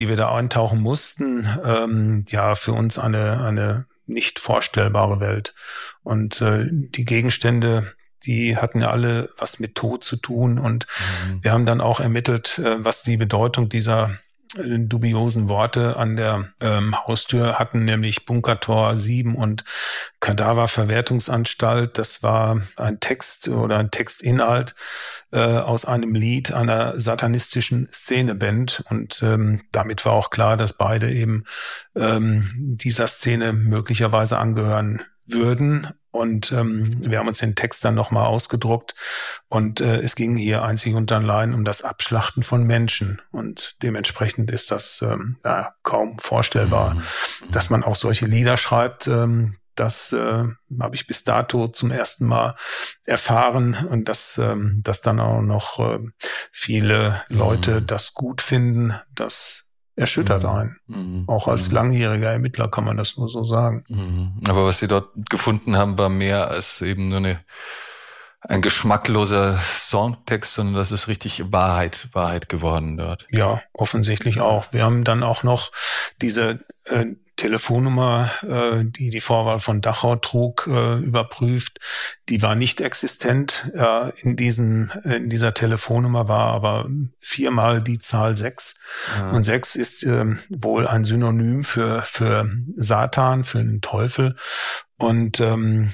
die wir da eintauchen mussten, für uns eine nicht vorstellbare Welt. Und die Gegenstände, die hatten ja alle was mit Tod zu tun. Und wir haben dann auch ermittelt, was die Bedeutung dieser dubiosen Worte an der Haustür hatten, nämlich Bunkertor 7 und Kadaververwertungsanstalt. Das war ein Text oder ein Textinhalt aus einem Lied einer satanistischen Szeneband. Und damit war auch klar, dass beide eben dieser Szene möglicherweise angehören würden. Und wir haben uns den Text dann nochmal ausgedruckt und es ging hier einzig und allein um das Abschlachten von Menschen. Und dementsprechend ist das kaum vorstellbar, dass man auch solche Lieder schreibt. Das habe ich bis dato zum ersten Mal erfahren und dass dann auch noch viele Leute das gut finden, das erschüttert einen. Auch als langjähriger Ermittler kann man das nur so sagen. Aber was Sie dort gefunden haben, war mehr als eben nur ein geschmackloser Songtext, sondern das ist richtig Wahrheit geworden dort. Ja, offensichtlich auch. Wir haben dann auch noch diese Telefonnummer, die Vorwahl von Dachau trug, überprüft. Die war nicht existent. In dieser Telefonnummer war aber 4-mal die Zahl 6. Ja. Und 6 ist wohl ein Synonym für Satan, für den Teufel. Und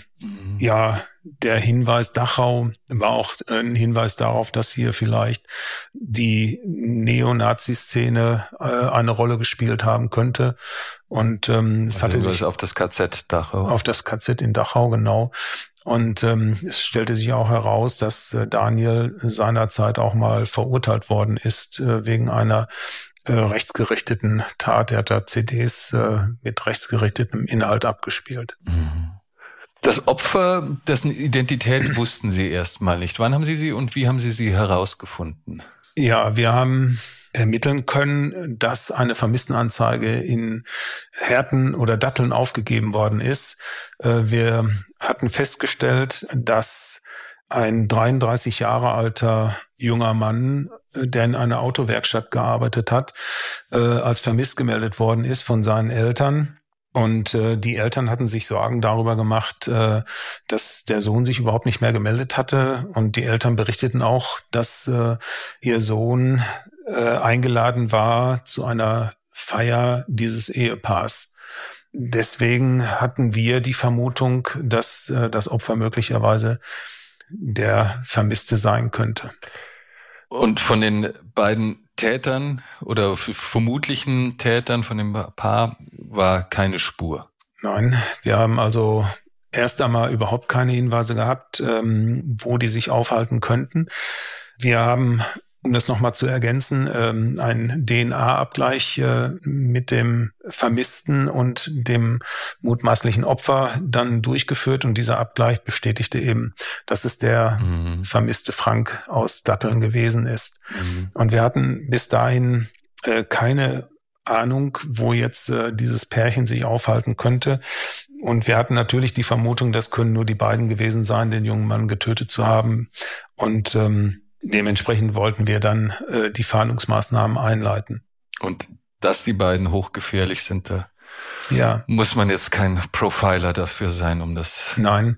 der Hinweis Dachau war auch ein Hinweis darauf, dass hier vielleicht die Neonazi-Szene eine Rolle gespielt haben könnte. Und es hatte sich auf das KZ Dachau. Auf das KZ in Dachau, genau. Und es stellte sich auch heraus, dass Daniel seinerzeit auch mal verurteilt worden ist wegen einer rechtsgerichteten Tat. Er hat da CDs mit rechtsgerichtetem Inhalt abgespielt. Das Opfer, dessen Identität wussten Sie erstmal nicht. Wann haben Sie sie und wie haben Sie sie herausgefunden? Ja, wir haben ermitteln können, dass eine Vermisstenanzeige in Herten oder Datteln aufgegeben worden ist. Wir hatten festgestellt, dass ein 33 Jahre alter junger Mann, der in einer Autowerkstatt gearbeitet hat, als vermisst gemeldet worden ist von seinen Eltern. Und die Eltern hatten sich Sorgen darüber gemacht, dass der Sohn sich überhaupt nicht mehr gemeldet hatte. Und die Eltern berichteten auch, dass ihr Sohn eingeladen war zu einer Feier dieses Ehepaars. Deswegen hatten wir die Vermutung, dass das Opfer möglicherweise der Vermisste sein könnte. Und von den beiden Tätern oder vermutlichen Tätern von dem Paar war keine Spur? Nein, wir haben also erst einmal überhaupt keine Hinweise gehabt, wo die sich aufhalten könnten. Wir haben, um das nochmal zu ergänzen, einen DNA-Abgleich mit dem Vermissten und dem mutmaßlichen Opfer dann durchgeführt. Und dieser Abgleich bestätigte eben, dass es der vermisste Frank aus Datteln gewesen ist. Und wir hatten bis dahin keine Ahnung, wo jetzt dieses Pärchen sich aufhalten könnte. Und wir hatten natürlich die Vermutung, das können nur die beiden gewesen sein, den jungen Mann getötet zu haben. Und dementsprechend wollten wir dann die Fahndungsmaßnahmen einleiten. Und dass die beiden hochgefährlich sind, da muss man jetzt kein Profiler dafür sein, um das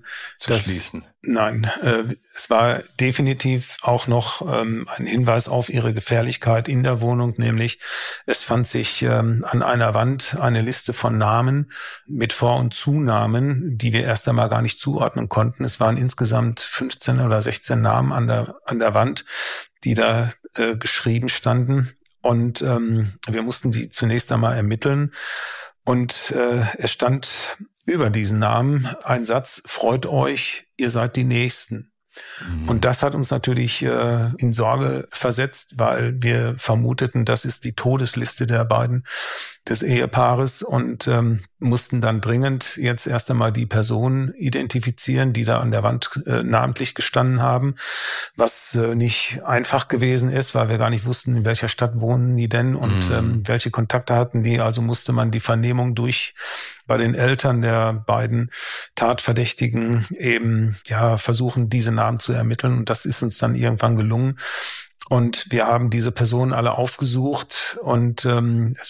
zu schließen. Nein, es war definitiv auch noch ein Hinweis auf ihre Gefährlichkeit in der Wohnung, nämlich es fand sich an einer Wand eine Liste von Namen mit Vor- und Zunamen, die wir erst einmal gar nicht zuordnen konnten. Es waren insgesamt 15 oder 16 Namen an der Wand, die da geschrieben standen. Und wir mussten die zunächst einmal ermitteln. Und es stand über diesen Namen ein Satz: Freut euch, ihr seid die Nächsten. Und das hat uns natürlich in Sorge versetzt, weil wir vermuteten, das ist die Todesliste der beiden, des Ehepaares, und mussten dann dringend jetzt erst einmal die Personen identifizieren, die da an der Wand namentlich gestanden haben, was nicht einfach gewesen ist, weil wir gar nicht wussten, in welcher Stadt wohnen die denn und welche Kontakte hatten die. Also musste man die Vernehmung bei den Eltern der beiden Tatverdächtigen eben versuchen, diese Namen zu ermitteln, und das ist uns dann irgendwann gelungen. Und wir haben diese Personen alle aufgesucht und